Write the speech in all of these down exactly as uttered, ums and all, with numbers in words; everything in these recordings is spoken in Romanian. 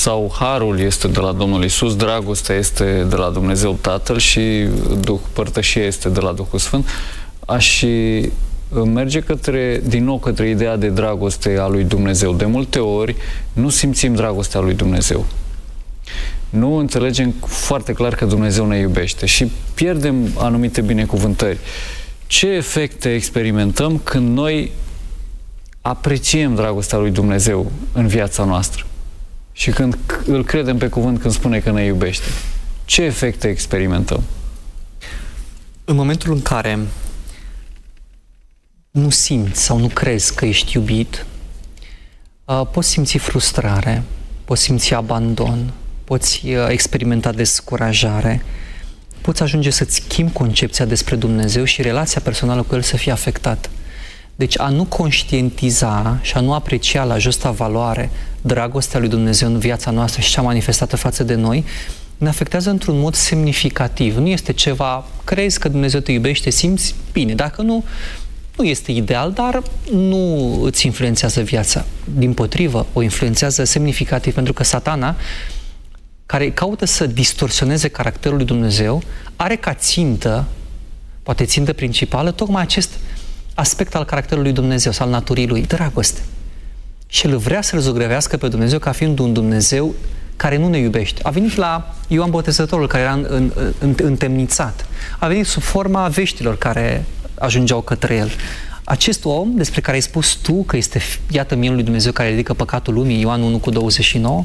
sau harul este de la Domnul Iisus, dragostea este de la Dumnezeu Tatăl și Duh, părtășia este de la Duhul Sfânt, aș merge către, din nou către ideea de dragoste a lui Dumnezeu. De multe ori nu simțim dragostea lui Dumnezeu. Nu înțelegem foarte clar că Dumnezeu ne iubește și pierdem anumite binecuvântări. Ce efecte experimentăm când noi apreciem dragostea lui Dumnezeu în viața noastră și când îl credem pe cuvânt când spune că ne iubește? Ce efecte experimentăm? În momentul în care nu simți sau nu crezi că ești iubit, poți simți frustrare, poți simți abandon, poți experimenta descurajare, poți ajunge să-ți schimbi concepția despre Dumnezeu și relația personală cu El să fie afectată. Deci a nu conștientiza și a nu aprecia la justa valoare dragostea lui Dumnezeu în viața noastră și cea manifestată față de noi, ne afectează într-un mod semnificativ. Nu este ceva, crezi că Dumnezeu te iubește, simți bine. Dacă nu, nu este ideal, dar nu îți influențează viața. Dimpotrivă, o influențează semnificativ, pentru că Satana, care caută să distorsioneze caracterul lui Dumnezeu, are ca țintă, poate țintă principală, tocmai acest aspect al caracterului lui Dumnezeu sau al naturii lui, dragoste. Și el vrea să-L zugrăvească pe Dumnezeu ca fiind un Dumnezeu care nu ne iubește. A venit la Ioan Botezătorul, care era în, în, în, întemnițat. A venit sub forma veștilor care ajungeau către el. Acest om, despre care ai spus tu că este, iată, Mielul lui Dumnezeu care ridică păcatul lumii, Ioan unu cu douăzeci și nouă,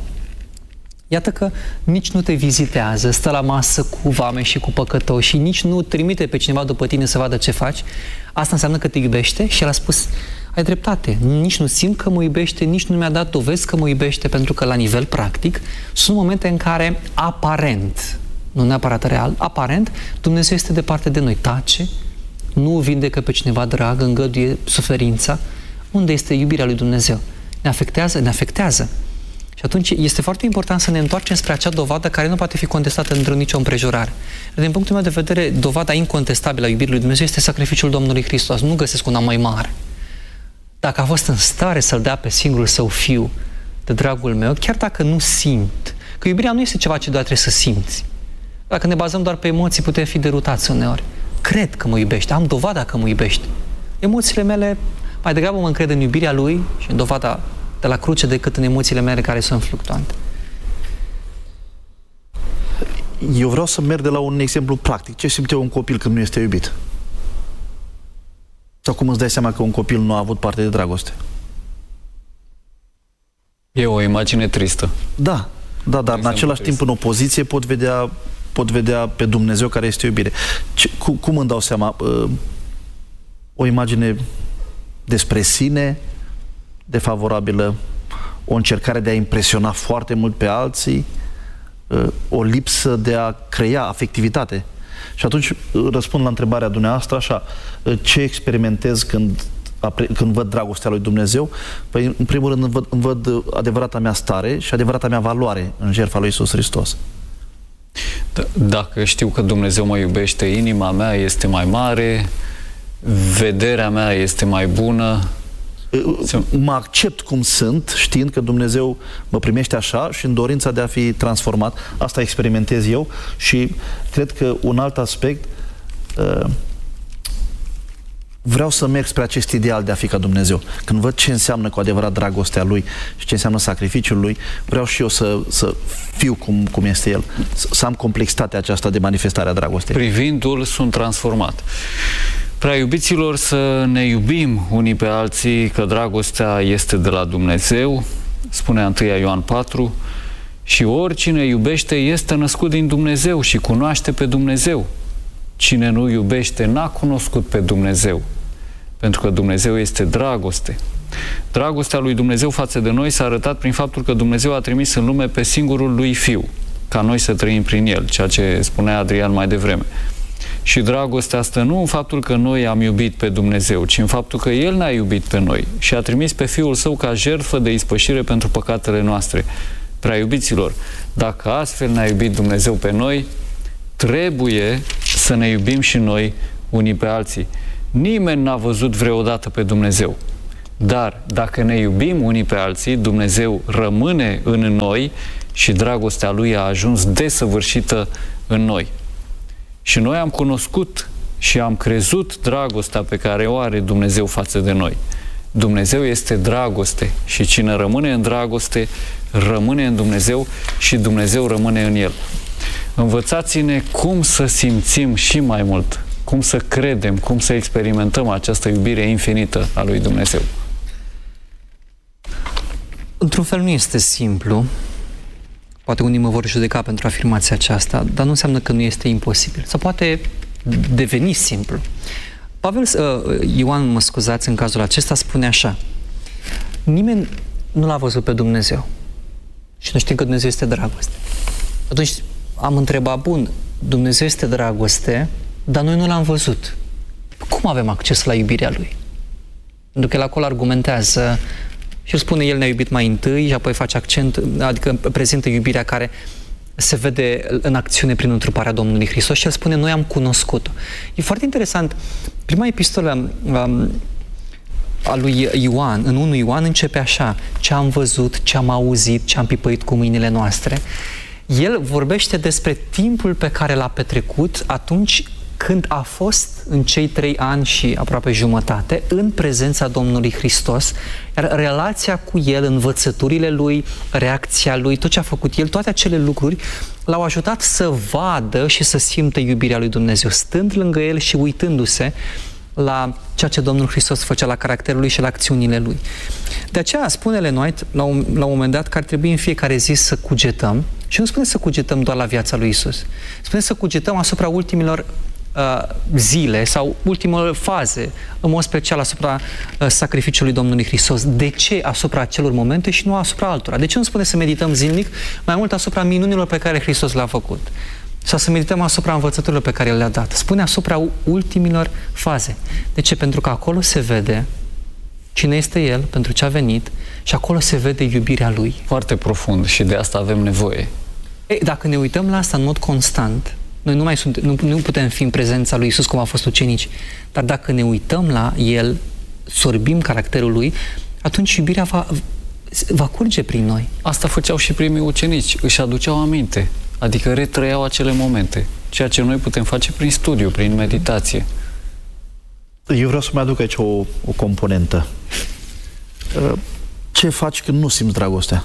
iată că nici nu te vizitează, stă la masă cu vame și cu păcătoși și nici nu trimite pe cineva după tine să vadă ce faci. Asta înseamnă că te iubește și el a spus, ai dreptate, nici nu simt că mă iubește, nici nu mi-a dat dovezi că mă iubește, pentru că la nivel practic sunt momente în care aparent, nu neapărat real, aparent, Dumnezeu este departe de noi, tace, nu vindecă pe cineva drag, îngăduie suferința. Unde este iubirea lui Dumnezeu? Ne afectează? Ne afectează. Și atunci este foarte important să ne întoarcem spre acea dovadă care nu poate fi contestată într-o nicio împrejurare. Din punctul meu de vedere, dovada incontestabilă a iubirii lui Dumnezeu este sacrificiul Domnului Hristos. Nu găsesc una mai mare. Dacă a fost în stare să-L dea pe singurul Său Fiu de dragul meu, chiar dacă nu simt, că iubirea nu este ceva ce doar trebuie să simți. Dacă ne bazăm doar pe emoții, putem fi derutați uneori. Cred că mă iubește, am dovada că mă iubește. Emoțiile mele, mai degrabă mă încred în iubirea Lui și în dovada de la cruce decât în emoțiile mele care sunt fluctuante. Eu vreau să merg de la un exemplu practic. Ce simte un copil când nu este iubit? Sau cum îți dai seama că un copil nu a avut parte de dragoste? E o imagine tristă. Da, da, dar în același timp, în opoziție, pot vedea, pot vedea pe Dumnezeu care este iubire. Ce, cu, cum îmi dau seama? O imagine despre sine, defavorabilă, o încercare de a impresiona foarte mult pe alții, o lipsă de a crea afectivitate. Și atunci răspund la întrebarea dumneavoastră așa, ce experimentez când, când văd dragostea lui Dumnezeu? Păi, în primul rând, îmi văd, îmi văd adevărata mea stare și adevărata mea valoare în jertfa lui Iisus Hristos. Dacă știu că Dumnezeu mă iubește, inima mea este mai mare, vederea mea este mai bună. Mă accept cum sunt, știind că Dumnezeu mă primește așa și în dorința de a fi transformat. Asta experimentez eu și cred că un alt aspect, vreau să merg spre acest ideal de a fi ca Dumnezeu. Când văd ce înseamnă cu adevărat dragostea Lui și ce înseamnă sacrificiul Lui, vreau și eu să, să fiu cum, cum este El, să am complexitatea aceasta de manifestare a dragostei. Privindu-L sunt transformat. Prea iubiților, să ne iubim unii pe alții, că dragostea este de la Dumnezeu, spune întâi Ioan patru, și oricine iubește este născut din Dumnezeu și cunoaște pe Dumnezeu. Cine nu iubește n-a cunoscut pe Dumnezeu, pentru că Dumnezeu este dragoste. Dragostea lui Dumnezeu față de noi s-a arătat prin faptul că Dumnezeu a trimis în lume pe singurul Lui Fiu, ca noi să trăim prin El, ceea ce spunea Adrian mai devreme. Și dragostea asta nu în faptul că noi am iubit pe Dumnezeu, ci în faptul că El ne-a iubit pe noi și a trimis pe Fiul Său ca jertfă de ispășire pentru păcatele noastre. Prea iubiților, dacă astfel ne-a iubit Dumnezeu pe noi, trebuie să ne iubim și noi unii pe alții. Nimeni n-a văzut vreodată pe Dumnezeu. Dar dacă ne iubim unii pe alții, Dumnezeu rămâne în noi și dragostea Lui a ajuns desăvârșită în noi. Și noi am cunoscut și am crezut dragostea pe care o are Dumnezeu față de noi. Dumnezeu este dragoste și cine rămâne în dragoste, rămâne în Dumnezeu și Dumnezeu rămâne în El. Învățați-ne cum să simțim și mai mult, cum să credem, cum să experimentăm această iubire infinită a lui Dumnezeu. Într-un fel nu este simplu. Poate unii mă vor judeca pentru afirmația aceasta, dar nu înseamnă că nu este imposibil. Sau poate deveni simplu. Pavel, Ioan, mă scuzați, în cazul acesta spune așa: nimeni nu l-a văzut pe Dumnezeu și noi știm că Dumnezeu este dragoste. Atunci am întrebat, bun, Dumnezeu este dragoste, dar noi nu l-am văzut. Cum avem acces la iubirea Lui? Pentru că el acolo argumentează și el spune, el ne-a iubit mai întâi și apoi face accent, adică prezintă iubirea care se vede în acțiune prin întruparea Domnului Hristos și el spune, noi am cunoscut-o. E foarte interesant. Prima epistolă um, a lui Ioan, în unu Ioan, începe așa: ce am văzut, ce am auzit, ce am pipăit cu mâinile noastre. El vorbește despre timpul pe care l-a petrecut atunci când a fost în cei trei ani și aproape jumătate în prezența Domnului Hristos, iar relația cu El, învățăturile Lui, reacția Lui, tot ce a făcut El, toate acele lucruri l-au ajutat să vadă și să simtă iubirea Lui Dumnezeu, stând lângă El și uitându-se la ceea ce Domnul Hristos făcea, la caracterul Lui și la acțiunile Lui. De aceea spune Ellen White la un, la un moment dat că ar trebui în fiecare zi să cugetăm, și nu spune să cugetăm doar la viața lui Isus, spune să cugetăm asupra ultimilor uh, zile sau ultimele faze, în mod special asupra uh, sacrificiului Domnului Hristos. De ce asupra acelor momente și nu asupra altora? De ce nu spune să medităm zilnic mai mult asupra minunilor pe care Hristos le-a făcut? Sau să medităm asupra învățăturilor pe care El le-a dat? Spune asupra ultimilor faze. De ce? Pentru că acolo se vede cine este El, pentru ce a venit, și acolo se vede iubirea Lui. Foarte profund și de asta avem nevoie. Ei, dacă ne uităm la asta în mod constant, noi nu mai suntem, nu, nu putem fi în prezența lui Isus cum a fost ucenici, dar dacă ne uităm la El, sorbim caracterul Lui, atunci iubirea va, va curge prin noi. Asta făceau și primii ucenici, își aduceau aminte, adică retrăiau acele momente, ceea ce noi putem face prin studiu, prin meditație. Eu vreau să mai aduc aici o, o componentă. Ce faci când nu simți dragostea?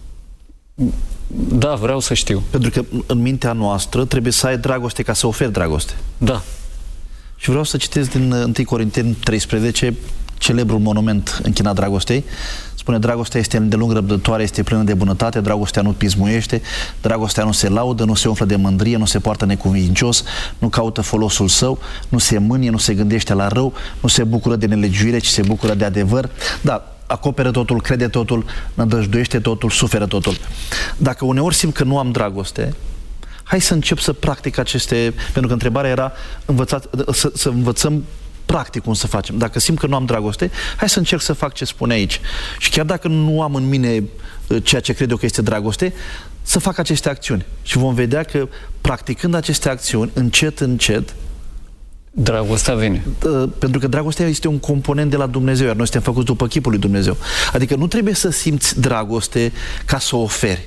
Da, vreau să știu. Pentru că în mintea noastră trebuie să ai dragoste ca să oferi dragoste. Da. Și vreau să citesc din întâi Corinteni treisprezece, celebrul monument închinat dragostei. Spune, dragostea este îndelung răbdătoare, este plină de bunătate, dragostea nu pismuiește, dragostea nu se laudă, nu se umflă de mândrie, nu se poartă necuvincios, nu caută folosul său, nu se mânie, nu se gândește la rău, nu se bucură de nelegiuire, ci se bucură de adevăr. Da, acoperă totul, crede totul, nădăjduiește totul, suferă totul. Dacă uneori simt că nu am dragoste, hai să încep să practic aceste... Pentru că întrebarea era învățat, să, să învățăm practic cum să facem. Dacă simt că nu am dragoste, hai să încerc să fac ce spune aici. Și chiar dacă nu am în mine ceea ce cred eu că este dragoste, să fac aceste acțiuni. Și vom vedea că practicând aceste acțiuni, încet, încet, dragostea vine. Pentru că dragostea este un component de la Dumnezeu, iar noi suntem făcuți după chipul lui Dumnezeu. Adică nu trebuie să simți dragoste ca să o oferi,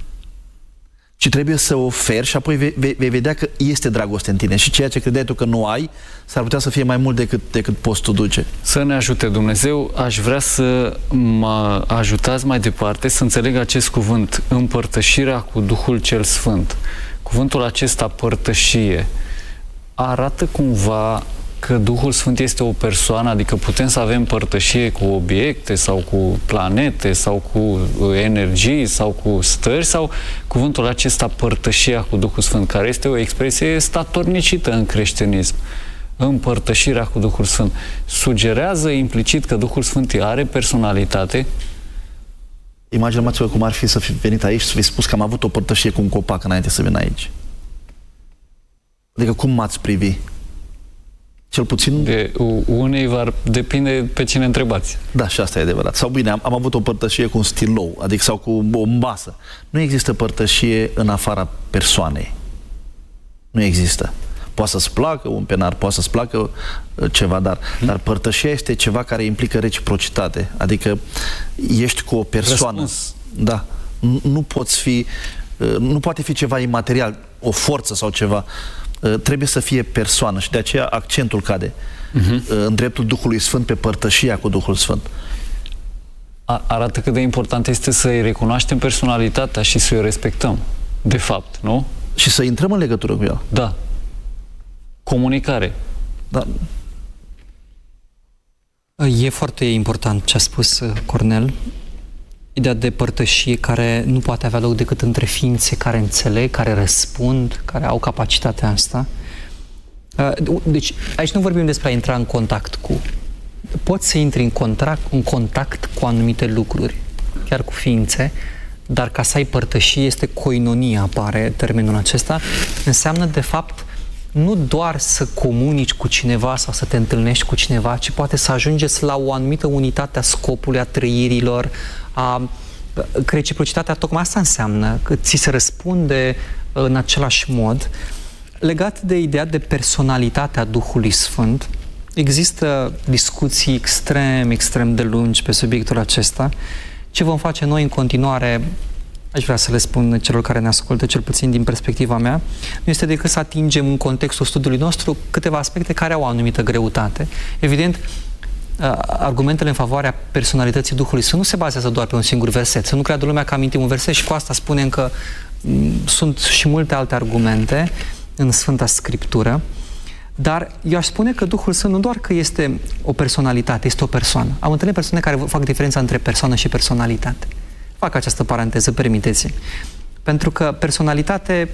ci trebuie să o oferi și apoi vei, vei vedea că este dragoste în tine. Și ceea ce credeai tu că nu ai, s-ar putea să fie mai mult decât, decât poți tu duce. Să ne ajute Dumnezeu. Aș vrea să mă ajutați mai departe să înțeleg acest cuvânt, împărtășirea cu Duhul cel Sfânt. Cuvântul acesta, părtășie, arată cumva că Duhul Sfânt este o persoană, adică putem să avem părtășie cu obiecte sau cu planete sau cu energii sau cu stări, sau cuvântul acesta, părtășia cu Duhul Sfânt, care este o expresie statornicită în creștinism, împărtășirea cu Duhul Sfânt, sugerează implicit că Duhul Sfânt are personalitate? Imaginați-vă cum ar fi să fi venit aici și să fi spus că am avut o părtășie cu un copac înainte să vin aici. Adică cum m-ați privi? Cel puțin... De, unei va depinde pe cine întrebați. Da, și asta e adevărat. Sau bine, am, am avut o părtășie cu un stilou, adică sau cu o masă. Nu există părtășie în afara persoanei. Nu există. Poate să-ți placă un penar, poate să-ți placă ceva, dar, hmm. dar părtășia este ceva care implică reciprocitate. Adică ești cu o persoană. Răspuns. Da. Nu, nu poți fi, nu poate fi ceva imaterial, o forță sau ceva. Trebuie să fie persoană și de aceea accentul cade uh-huh. în dreptul Duhului Sfânt pe părtășia cu Duhul Sfânt. Arată cât de important este să-i recunoaștem personalitatea și să-i respectăm, de fapt, nu? Și să intrăm în legătură cu el. Da. Comunicare. Da. E foarte important ce a spus Cornel. Ideea de părtășie care nu poate avea loc decât între ființe care înțeleg, care răspund, care au capacitatea asta. Deci, aici nu vorbim despre a intra în contact cu. Poți să intri în contact, în contact cu anumite lucruri, chiar cu ființe, dar ca să ai părtășie este koinonie, apare termenul acesta, înseamnă de fapt nu doar să comunici cu cineva sau să te întâlnești cu cineva, ci poate să ajungeți la o anumită unitate a scopului, a trăirilor, a că reciprocitatea tocmai asta înseamnă, că ți se răspunde în același mod. Legat de ideea de personalitatea Duhului Sfânt, există discuții extrem, extrem de lungi pe subiectul acesta. Ce vom face noi în continuare, aș vrea să le spun celor care ne ascultă, cel puțin din perspectiva mea, nu este decât să atingem în contextul studiului nostru câteva aspecte care au o anumită greutate. Evident, argumentele în favoarea personalității Duhului Sfânt nu se bazează doar pe un singur verset. Să nu creadă lumea că amintim un verset și cu asta spunem că sunt și multe alte argumente în Sfânta Scriptură, dar eu aș spune că Duhul Sfânt nu doar că este o personalitate, este o persoană. Am întâlnit persoane care fac diferența între persoană și personalitate. Fac această paranteză, permiteți-mi. Pentru că personalitate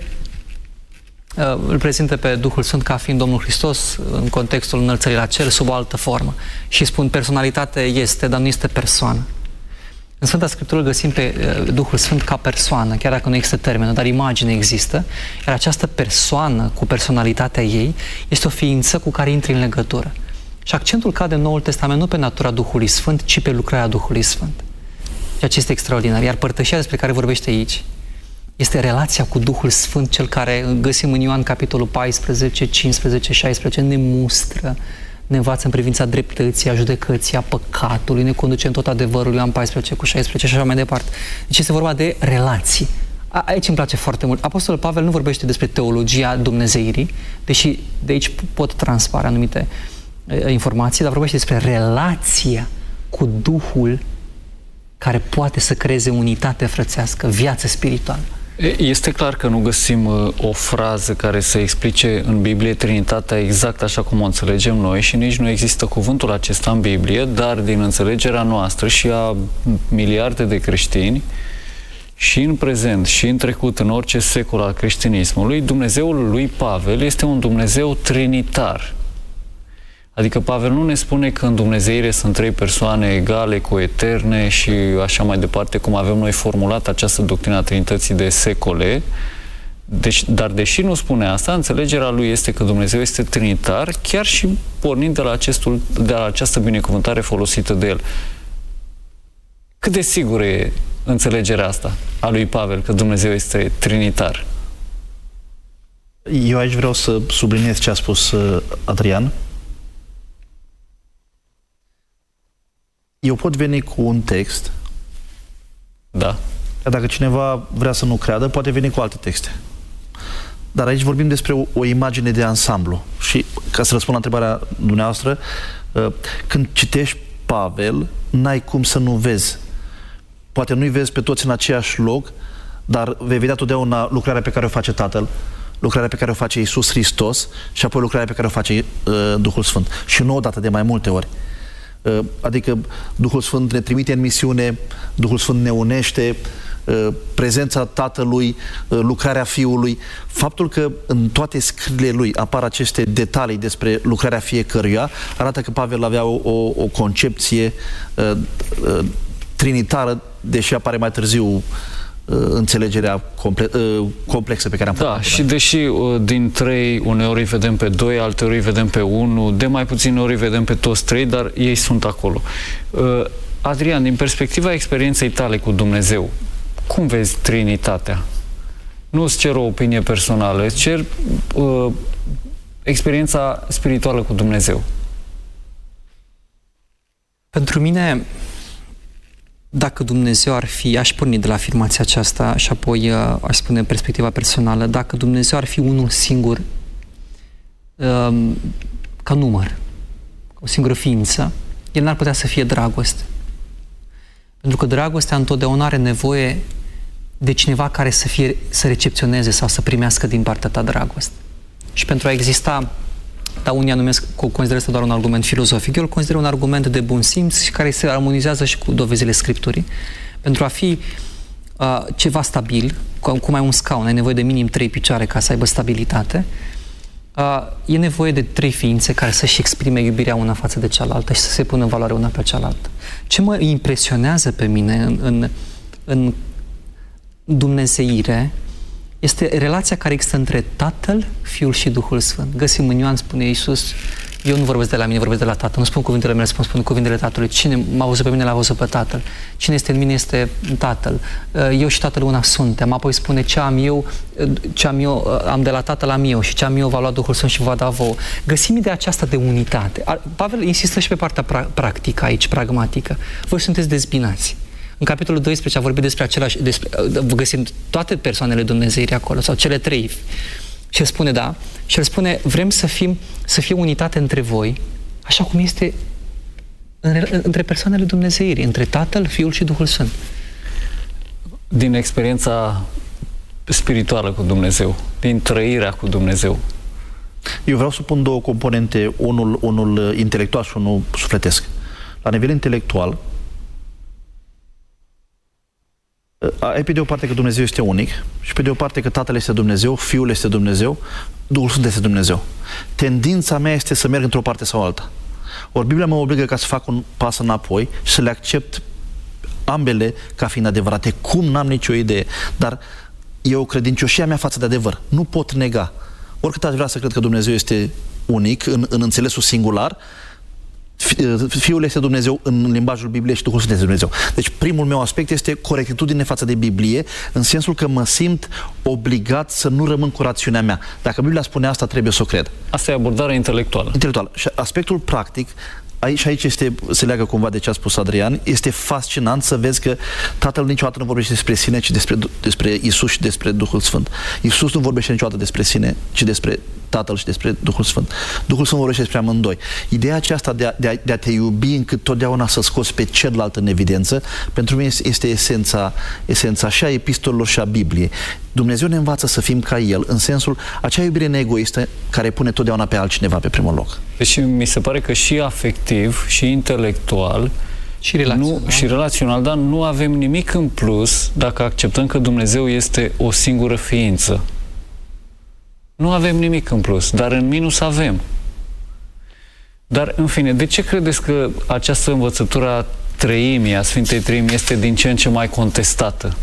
uh, îl prezintă pe Duhul Sfânt ca fiind Domnul Hristos în contextul înălțării la cer sub o altă formă. Și spun, personalitate este, dar nu este persoană. În Sfânta Scriptură găsim pe uh, Duhul Sfânt ca persoană, chiar dacă nu există termenul, dar imagine există, iar această persoană cu personalitatea ei este o ființă cu care intri în legătură. Și accentul cade în Noul Testament nu pe natura Duhului Sfânt, ci pe lucrarea Duhului Sfânt. Ceea ce este extraordinar. Iar părtășia despre care vorbește aici este relația cu Duhul Sfânt, cel care găsim în Ioan capitolul paisprezece, cincisprezece, șaisprezece, ne mustră, ne învață în privința dreptății, a judecății, a păcatului, ne conduce în tot adevărul, Ioan paisprezece cu șaisprezece și așa mai departe. Deci este vorba de relații. A, aici îmi place foarte mult. Apostolul Pavel nu vorbește despre teologia dumnezeirii, deși de aici pot transpara anumite e, informații, dar vorbește despre relația cu Duhul care poate să creeze unitate frățească, viață spirituală. Este clar că nu găsim o frază care să explice în Biblie Trinitatea exact așa cum o înțelegem noi și nici nu există cuvântul acesta în Biblie, dar din înțelegerea noastră și a miliarde de creștini, și în prezent și în trecut, în orice secol al creștinismului, Dumnezeul lui Pavel este un Dumnezeu trinitar. Adică Pavel nu ne spune că în Dumnezeire sunt trei persoane egale, coeterne și așa mai departe, cum avem noi formulat această doctrină a Trinității de secole. Deci, dar deși nu spune asta, înțelegerea lui este că Dumnezeu este trinitar, chiar și pornind de la, acestul, de la această binecuvântare folosită de el. Cât de sigur e înțelegerea asta a lui Pavel, că Dumnezeu este trinitar? Eu aici vreau să subliniez ce a spus Adrian. Eu pot veni cu un text. Da. Dacă cineva vrea să nu creadă, poate veni cu alte texte. Dar aici vorbim despre o, o imagine de ansamblu. Și ca să răspund la întrebarea dumneavoastră, când citești Pavel, n-ai cum să nu vezi. Poate nu-i vezi pe toți în aceeași loc, dar vei vedea totdeauna lucrarea pe care o face Tatăl, lucrarea pe care o face Iisus Hristos și apoi lucrarea pe care o face uh, Duhul Sfânt. Și nu odată, de mai multe ori. Adică Duhul Sfânt ne trimite în misiune, Duhul Sfânt ne unește, prezența Tatălui, lucrarea Fiului. Faptul că în toate scrierile lui apar aceste detalii despre lucrarea fiecăruia arată că Pavel avea o, o, o concepție uh, uh, trinitară, deși apare mai târziu înțelegerea comple complexă pe care am făcut. Da, și deși din trei uneori îi vedem pe doi, alteori îi vedem pe unul, de mai puțin ori îi vedem pe toți trei, dar ei sunt acolo. Adrian, din perspectiva experienței tale cu Dumnezeu, cum vezi Trinitatea? Nu îți cer o opinie personală, îți cer uh, experiența spirituală cu Dumnezeu. Pentru mine, dacă Dumnezeu ar fi, aș porni de la afirmația aceasta și apoi aș spune perspectiva personală, dacă Dumnezeu ar fi unul singur, ca număr, o singură ființă, El n-ar putea să fie dragoste. Pentru că dragostea întotdeauna are nevoie de cineva care să, fie, să recepționeze sau să primească din partea ta dragoste. Și pentru a exista, dar unii numesc, consideră asta doar un argument filozofic, eu îl consider un argument de bun simț și care se armonizează și cu dovezile Scripturii. Pentru a fi uh, ceva stabil, cum ai un scaun, ai nevoie de minim trei picioare ca să aibă stabilitate, uh, e nevoie de trei ființe care să-și exprime iubirea una față de cealaltă și să se pună în valoare una pe cealaltă. Ce mă impresionează pe mine în, în, în dumnezeire este relația care există între Tatăl, Fiul și Duhul Sfânt. Găsim în Ioan, spune Iisus, eu nu vorbesc de la mine, vorbesc de la Tatăl. Nu spun cuvintele mele, spun, spun cuvintele Tatălui. Cine m-a văzut pe mine, l-a văzut pe Tatăl. Cine este în mine este Tatăl. Eu și Tatăl una suntem. Apoi spune ce am eu, ce am eu, am de la Tatăl am eu și ce am eu va lua Duhul Sfânt și va da vouă. Găsim ideea aceasta de unitate. Pavel insistă și pe partea pra- practică aici, pragmatică. Voi sunteți dezbinați. În capitolul doisprezece a vorbit despre același, despre, găsim toate persoanele Dumnezeirii acolo, sau cele trei. Și el spune, da, și el spune, vrem să fim, să fie unitate între voi, așa cum este în, între persoanele Dumnezeirii, între Tatăl, Fiul și Duhul Sfânt. Din experiența spirituală cu Dumnezeu, din trăirea cu Dumnezeu. Eu vreau să pun două componente, unul, unul intelectual și unul sufletesc. La nivel intelectual, ai pe de o parte că Dumnezeu este unic și pe de o parte că Tatăl este Dumnezeu, Fiul este Dumnezeu, Duhul Sfânt este Dumnezeu. Tendința mea este să merg într-o parte sau alta. Ori Biblia mă obligă ca să fac un pas înapoi și să le accept ambele ca fiind adevărate. Cum? N-am nicio idee. Dar e o credincioșia mea față de adevăr. Nu pot nega. Oricât aș vrea să cred că Dumnezeu este unic, în, în înțelesul singular, Fiul este Dumnezeu în limbajul Bibliei și Duhul Sfânt este Dumnezeu. Deci primul meu aspect este corectitudine față de Biblie, în sensul că mă simt obligat să nu rămân cu rațiunea mea. Dacă Biblia spune asta, trebuie să o cred. Asta e abordarea intelectuală. Intelectuală. Și aspectul practic, aici, aici este, se leagă cumva de ce a spus Adrian, este fascinant să vezi că Tatăl niciodată nu vorbește despre sine, ci despre, despre Isus și despre Duhul Sfânt. Isus nu vorbește niciodată despre sine, ci despre Tatăl și despre Duhul Sfânt. Duhul Sfânt vorbește despre amândoi. Ideea aceasta de a, de a, de a te iubi încât totdeauna să scoți pe celălalt în evidență, pentru mine este esența, esența și a epistolelor și a Bibliei. Dumnezeu ne învață să fim ca El, în sensul acea iubire neegoistă care pune totdeauna pe altcineva pe primul loc. Deci mi se pare că și afectiv, și intelectual, și relațional, nu, și relațional, dar nu avem nimic în plus dacă acceptăm că Dumnezeu este o singură ființă. Nu avem nimic în plus, dar în minus avem. Dar, în fine, de ce credeți că această învățătură a Treimii, a Sfintei Treimi, este din ce în ce mai contestată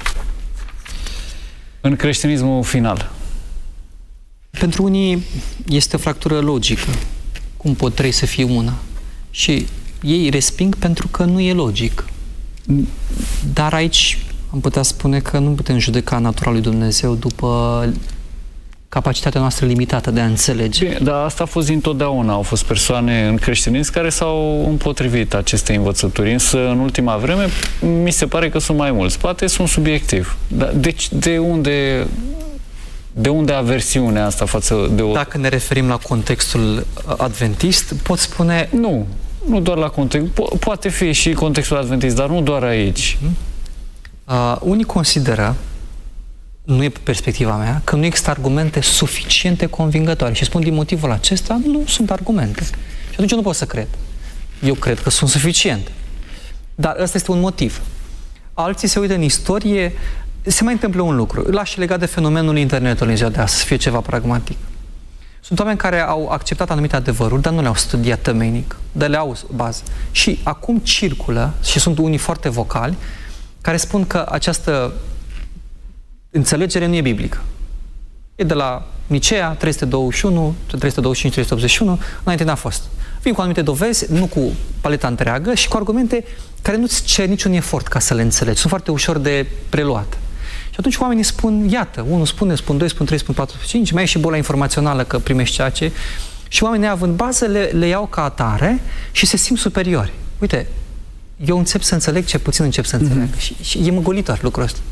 în creștinismul final? Pentru unii este o fractură logică. Cum pot trei să fie una? Și ei resping pentru că nu e logic. Dar aici am putea spune că nu putem judeca natura lui Dumnezeu după capacitatea noastră limitată de a înțelege. Bine, dar asta a fost dintotdeauna. Au fost persoane în creștinism care s-au împotrivit acestei învățături, însă în ultima vreme mi se pare că sunt mai mulți. Poate sunt subiectiv. Dar deci de unde, de unde aversiunea asta față de o... Dacă ne referim la contextul adventist, pot spune... Nu, nu doar la context. Po- poate fi și contextul adventist, dar nu doar aici. Uh, unii consideră, nu e perspectiva mea, că nu există argumente suficiente convingătoare. Și spun din motivul acesta, nu sunt argumente. Și atunci eu nu pot să cred. Eu cred că sunt suficiente. Dar ăsta este un motiv. Alții se uită în istorie, se mai întâmplă un lucru. L-aș lega de fenomenul internetului în ziua de astăzi, să fie ceva pragmatic. Sunt oameni care au acceptat anumite adevăruri, dar nu le-au studiat tămenic, dar le au bază. Și acum circulă, și sunt unii foarte vocali, care spun că această înțelegere nu e biblică. E de la Nicea, trei sute douăzeci și unu, trei sute douăzeci și cinci, trei sute optzeci și unu, înainte n-a fost. Vin cu anumite dovezi, nu cu paleta întreagă și cu argumente care nu-ți cer niciun efort ca să le înțelegi. Sunt foarte ușor de preluat. Și atunci oamenii spun, iată, unul spune, spun doi, spun trei, spun patru, spun cinci, mai e și boala informațională că primești ceea ce... Și oamenii având bază, le, le iau ca atare și se simt superiori. Uite, eu încep să înțeleg, ce puțin încep să înțeleg. Mm-hmm. Și, și e măgolitor lucrul ăsta.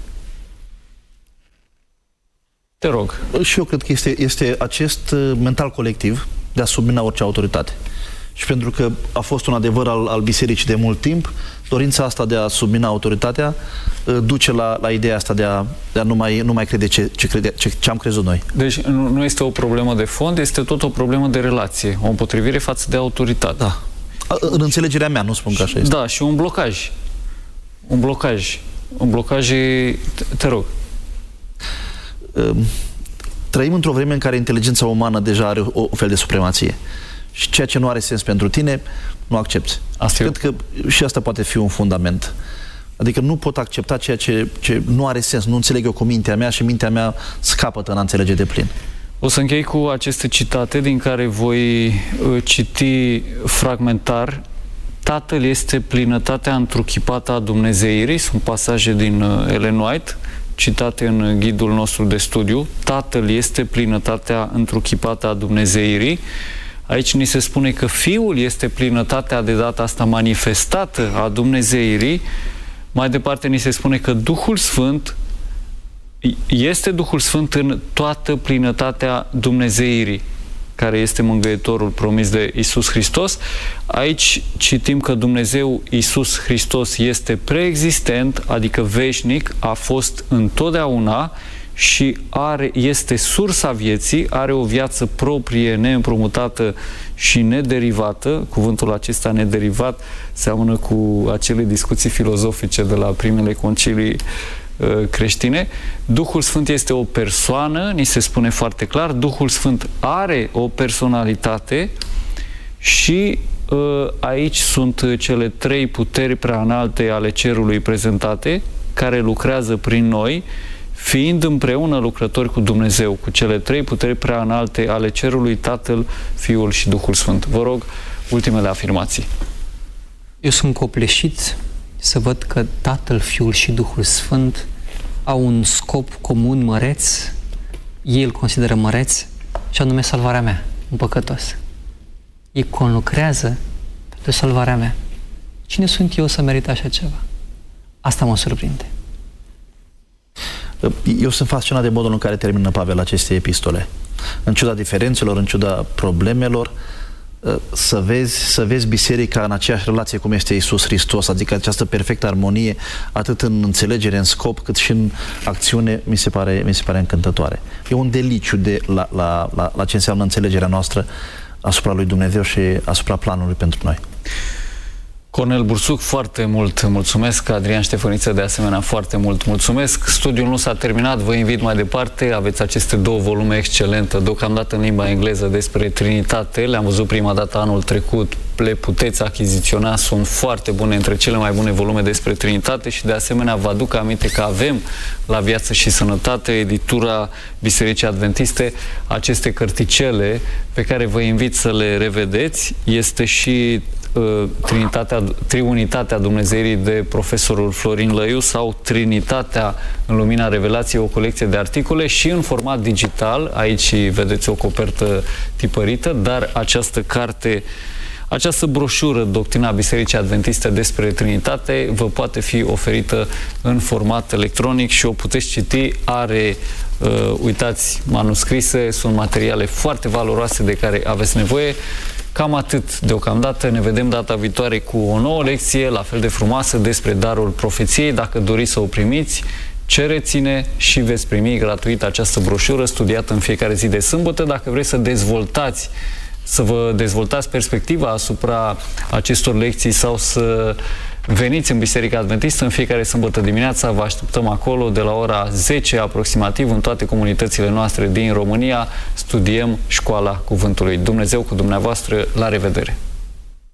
Te rog. Și eu cred că este, este acest mental colectiv de a submina orice autoritate. Și pentru că a fost un adevăr al, al bisericii de mult timp, dorința asta de a submina autoritatea duce la, la ideea asta de a, de a nu, mai, nu mai crede ce, ce, crede, ce, ce am crezut noi. Deci nu, nu este o problemă de fond, este tot o problemă de relație, o împotrivire față de autoritate. Da. În înțelegerea mea, nu spun că așa este. Da, și un blocaj. Un blocaj. Un blocaj, te, te rog. Trăim într-o vreme în care inteligența umană deja are o, o fel de supremație. Și ceea ce nu are sens pentru tine, nu accepti. Asta Cred eu. că și asta poate fi un fundament. Adică nu pot accepta ceea ce, ce nu are sens, nu înțeleg eu cu mintea mea și mintea mea scapătă în a înțelege de plin. O să închei cu aceste citate din care voi citi fragmentar. Tatăl este plinătatea întruchipată a Dumnezeirii, sunt pasaje din Ellen White, citate în ghidul nostru de studiu. Tatăl este plinătatea întruchipată a Dumnezeirii. Aici ni se spune că Fiul este plinătatea de data asta manifestată a Dumnezeirii. Mai departe ni se spune că Duhul Sfânt este Duhul Sfânt în toată plinătatea Dumnezeirii, care este mângâietorul promis de Iisus Hristos. Aici citim că Dumnezeu Iisus Hristos este preexistent, adică veșnic, a fost întotdeauna și are, este sursa vieții, are o viață proprie, neîmprumutată și nederivată. Cuvântul acesta nederivat seamănă cu acele discuții filozofice de la primele concilii creștine. Duhul Sfânt este o persoană, ni se spune foarte clar, Duhul Sfânt are o personalitate și aici sunt cele trei puteri prea înalte ale cerului prezentate, care lucrează prin noi, fiind împreună lucrători cu Dumnezeu, cu cele trei puteri prea înalte ale cerului, Tatăl, Fiul și Duhul Sfânt. Vă rog, ultimele afirmații. Eu sunt copleșit să văd că Tatăl, Fiul și Duhul Sfânt au un scop comun măreț, ei îl consideră măreț, și anume salvarea mea, un păcătos. Ei conlucrează pentru salvarea mea. Cine sunt eu să merit așa ceva? Asta mă surprinde. Eu sunt fascinat de modul în care termină Pavel aceste epistole. În ciuda diferențelor, în ciuda problemelor, să vezi, să vezi biserica în aceeași relație cum este Iisus Hristos, adică această perfectă armonie, atât în înțelegere, în scop, cât și în acțiune, mi se pare, mi se pare încântătoare. E un deliciu de, la, la, la, la ce înseamnă înțelegerea noastră asupra lui Dumnezeu și asupra planului pentru noi. Cornel Bursuc, foarte mult mulțumesc. Adrian Ștefăniță, de asemenea, foarte mult mulțumesc. Studiul nu s-a terminat, vă invit mai departe. Aveți aceste două volume excelente, deocamdată în limba engleză, despre Trinitate. Le-am văzut prima dată anul trecut, le puteți achiziționa, sunt foarte bune, între cele mai bune volume despre Trinitate și, de asemenea, vă aduc aminte că avem la Viață și Sănătate, editura Bisericii Adventiste, aceste cărticele pe care vă invit să le revedeți. Este și Trinitatea, Triunitatea Dumnezeirii de profesorul Florin Lăiu sau Trinitatea în lumina revelației, o colecție de articole și în format digital. Aici vedeți o copertă tipărită, dar această carte, această broșură, Doctrina Bisericii Adventiste despre Trinitate, vă poate fi oferită în format electronic și o puteți citi. Are, uh, uitați, manuscrise, sunt materiale foarte valoroase de care aveți nevoie. Cam atât deocamdată. Ne vedem data viitoare cu o nouă lecție, la fel de frumoasă, despre darul profeției. Dacă doriți să o primiți, cereți-ne și veți primi gratuit această broșură studiată în fiecare zi de sâmbătă. Dacă vreți să dezvoltați, să vă dezvoltați perspectiva asupra acestor lecții sau să veniți în Biserica Adventistă în fiecare sâmbătă dimineața, vă așteptăm acolo de la ora zece aproximativ în toate comunitățile noastre din România. Studiem Școala Cuvântului. Dumnezeu cu dumneavoastră, la revedere!